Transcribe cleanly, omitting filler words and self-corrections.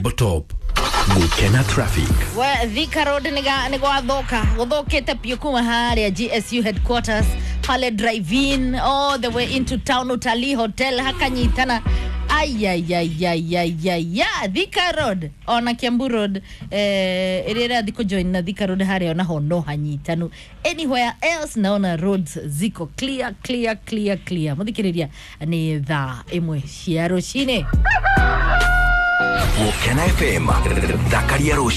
Tabletop. Gukena traffic. Well, Thika Road ni gwathokete pio kuma haria GSU headquarters pale drive-in all the way into town Utalii Hotel hakanyitana. Thika Road ona Kiambu Road irira thiko join na Thika Road haria ona ho no hanyitanu. Anywhere else naona roads ziko clear. Muthikiriria ni thaa imwe cia rucini. Gukena FM. Zakaria